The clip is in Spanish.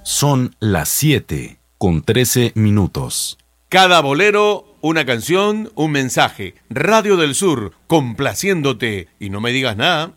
Son las 7:13. Cada bolero, una canción, un mensaje. Radio del Sur, complaciéndote. Y no me digas nada.